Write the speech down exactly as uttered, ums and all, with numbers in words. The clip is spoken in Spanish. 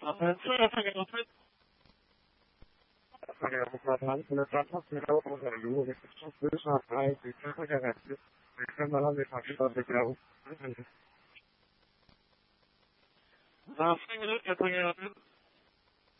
Atención, señor. Agregamos la plan de transaccionado con el lujo de estos tres atrae que se haga dejando las desafíos de grado. La señora que tenga